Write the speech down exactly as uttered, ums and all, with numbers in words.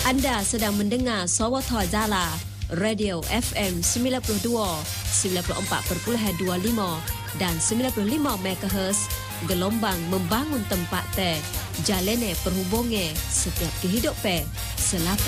Anda sedang mendengar Sawatha Jala, Radio F M sembilan puluh dua, sembilan puluh empat perpuluhan dua lima dan sembilan puluh lima megahertz, gelombang membangun tempat teh, jalene perhubungan setiap kehidupan, selapan